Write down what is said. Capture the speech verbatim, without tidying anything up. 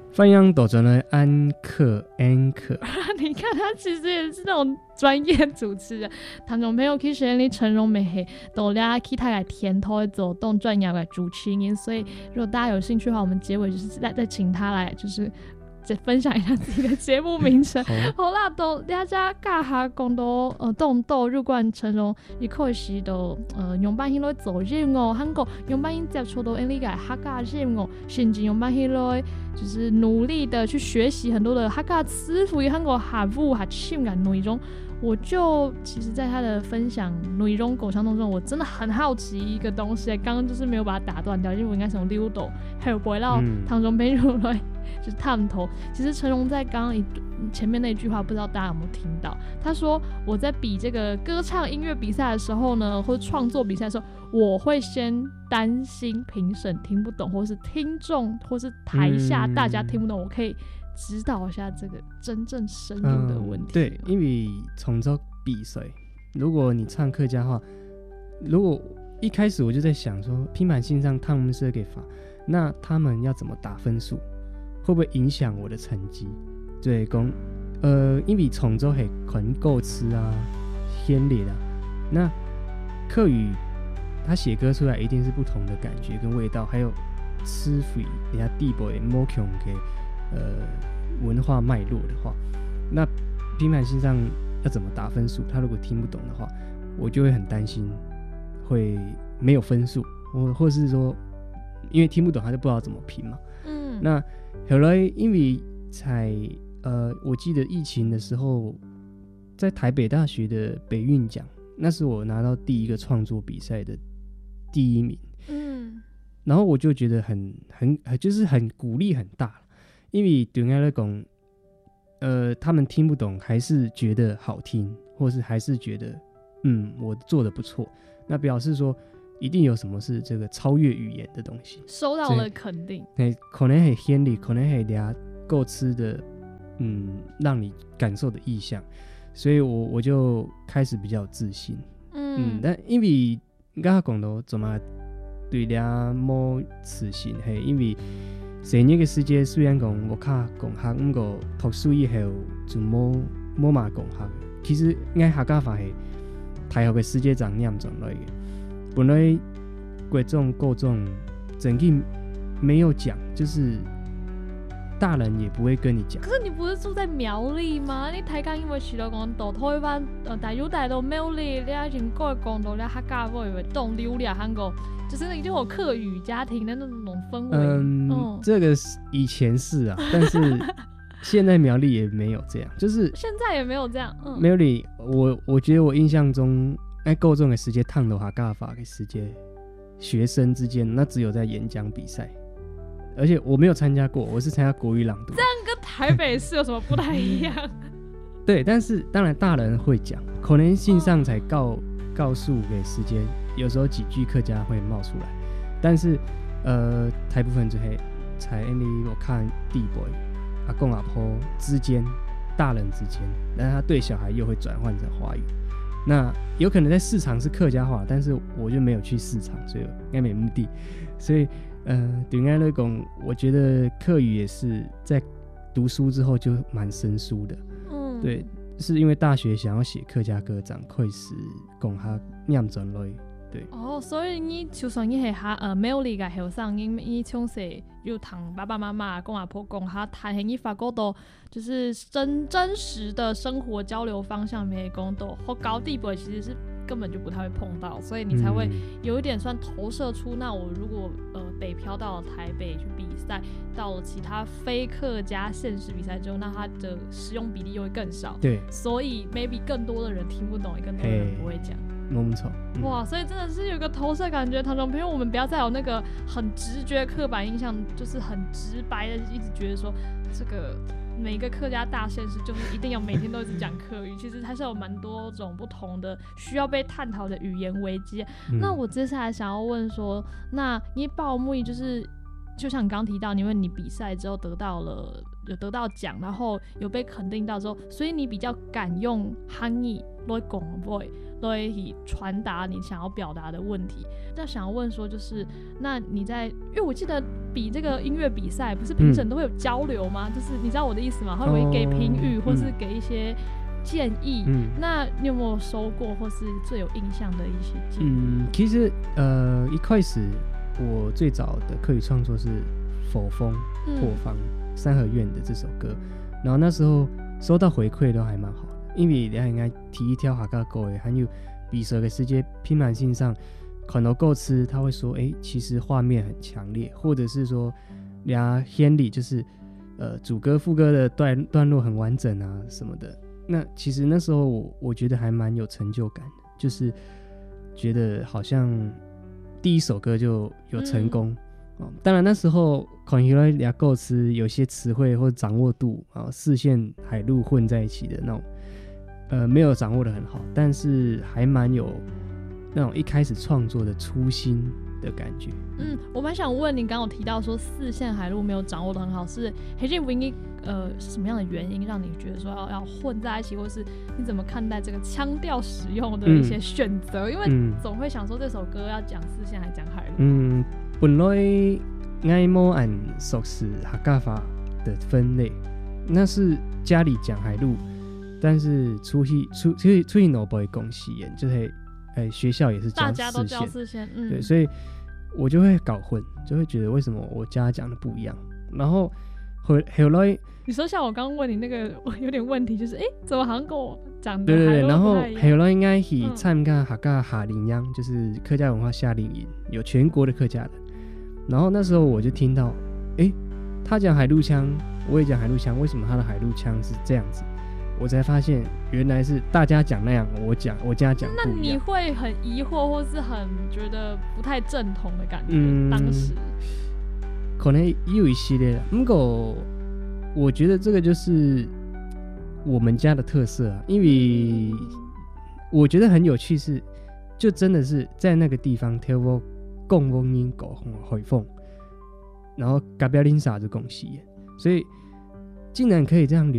翻扬斗转的安克安克你看他其实也是那种专业主持人，听众朋友去学你陈荣美黑都俩去他来填头走动专业来主持人，所以如果大家有兴趣的话，我们结尾就是再再请他来就是再分享一下自己的节目名称。好啦，都大家教下讲到呃动豆入关陈荣，伊开始都呃用班起来做任务，韩国用班接触到因理解客家任务，甚至用班起来就是努力的去学习很多的客家词汇，韩国客语客情感内容。我就其实在他的分享内容过程当中，我真的很好奇一个东西，刚刚就是没有把它打断掉，因为我应该是用溜斗还有不会让汤中朋友来就是探头。其实陈荣在刚刚一前面那句话，不知道大家有没有听到？他说我在比这个歌唱音乐比赛的时候呢，或者创作比赛的时候，我会先担心评审听不懂，或是听众或是台下大家听不懂，我可以指导一下这个真正深入的问题、嗯、 对，因为从这比赛，如果你唱客家话，如果一开始我就在想说，拼盘线上他们是给法，那他们要怎么打分数，会不会影响我的成绩？对，讲呃，因为从这系很构词啊、先烈啊，那客语他写歌出来一定是不同的感觉跟味道，还有词汇人家地步的more强给。呃，文化脉络的话，那拼盘线上要怎么打分数？他如果听不懂的话，我就会很担心会没有分数，或或是说，因为听不懂，他就不知道怎么评嘛。嗯，那后来因为才呃，我记得疫情的时候，在台北大学的北运奖，那是我拿到第一个创作比赛的第一名。嗯，然后我就觉得很很就是很鼓励很大。因为对我来讲，呃，他们听不懂，还是觉得好听，或是还是觉得，嗯，我做的不错，那表示说，一定有什么是这个超越语言的东西， 收到了肯定。 欸、可能很天理，可能很俩构思的，嗯，让你感受的意象，所以我我就开始比较有自信。嗯，嗯但因为刚才讲到怎么对俩冇自信，係因為成日嘅世界雖然講我卡講客，不過讀書以後就冇冇嘛講客。其實我客家話係大學嘅世界長念轉來嘅，本來各種各種整個沒有講，就是大人也不會跟你講。 可是你不是住在苗栗嗎？你睇緊因為除咗講到台灣，呃，大有大到苗栗，你已經過講到你客家話會動流了，韓國就是已經有客語家庭的那種氛圍。 嗯，嗯這個以前是啊，但是現在苗栗也沒有這樣，就是現在也沒有這樣。嗯， 苗栗，我我覺得我印象中，哎，夠鐘嘅時間，燙到客家話嘅時間，學生之間，那只有在演講比賽。而且我沒有參加過，我是參加國語朗讀。 這樣跟台北市有什麼不太一樣？ 對，但是當然大人會講，可能性上才告、哦、告訴給時間，有時候幾句客家會冒出來，但是呃，大部分就係才因為我看弟輩阿公阿婆之間，大人之間，但他對小孩又會轉換成華語。那有可能在市場是客家話，但是我就沒有去市場，所以應該沒目的，所以。呃，對我來講，我覺得客語也是在讀書之後就蠻生疏的。嗯，對，是因為大學想要寫客家歌，長開始講下念轉來。對。哦， 所以你就算你係下呃沒有理解後生，你你從細要同爸爸媽媽、公阿婆講下，但係你發覺到就是真真實的生活交流方向沒講到，或高地步其實是。根本就不太會碰到，所以你才會有一點算投射出、嗯、那我如果呃北漂到了台北去比賽，到了其他非客家縣市比賽之後，那它的使用比例又會更少。 對， 所以 maybe 更多的人聽不懂，也更多的人不會講。 沒錯、嗯。 哇，所以真的是有一個投射感覺，聽眾朋友，我們不要再有那個很直覺刻板印象，就是很直白的一直覺得說這個。每一個客家大縣市就是一定要每天都一直講客語，其實它是有蠻多種不同的需要被探討的語言危機、嗯。那我接下來想要問說，那你報幕就是就像你剛剛提到，因為你比賽之後得到了有得到獎，然後有被肯定到之後，所以你比較敢用漢語來講話。 都会传达你想要表达的问题。那想要问说，就是那你在，因为我记得比这个音乐比赛，不是评审都会有交流吗？嗯、就是你知道我的意思吗？他会给评语，哦、或是给一些建议。嗯，那你有没有收过，或是最有印象的一些建议？ 嗯，其实呃一开始我最早的客语创作是《否风破方》三合院的这首歌，然后那时候收到回馈都还蛮好的，因为你应该提一条客家歌的，还有比赛的时间拼满性上看到歌词，他会说，哎，其实画面很强烈，或者是说俩旋律就是呃主歌副歌的段段落很完整啊什么的。那其实那时候我我觉得还蛮有成就感的，就是觉得好像第一首歌就有成功。嗯哦、当然那时候看起来俩歌词有些词汇或掌握度啊、哦，四线海陆混在一起的那种，呃，没有掌握得很好，但是还蛮有那种一开始创作的初心的感觉。 嗯，我蛮想问你，刚刚有提到说四线海陆没有掌握得很好，是黑金不应该呃是什么样的原因让你觉得说要要混在一起，或是你怎么看待这个腔调使用的一些选择？嗯、因为总会想说这首歌要讲四线还讲海陆。嗯， 本来爱冇按熟识客家话的分类，那是家里讲海陆，但是出去出出去出去脑不会讲四线，就是。欸、学校也是教四线，大家都教四线，嗯， 对，所以我就会搞混，就会觉得为什么我家讲的不一样。然后后来， 你说像我刚刚问你那个有点问题，就是哎、欸，怎么好像跟我讲的对对对，然后后来应该去参加客家夏令营，就是客家文化夏令营，有全国的客家人。然后那时候我就听到，哎、欸，他讲海陆腔，我也讲海陆腔，为什么他的海陆腔是这样子？我才发现原来是大家讲那样，我讲我家讲不一样。 那你会很疑惑，或是很觉得不太正统的感觉？嗯、当时可能也有一系列的，不过我觉得这个就是我们家的特色啊，因为我觉得很有趣是，就真的是在那个地方听我讲风音讲回凤，然后隔壁邻舍就讲戏，所以竟然可以这样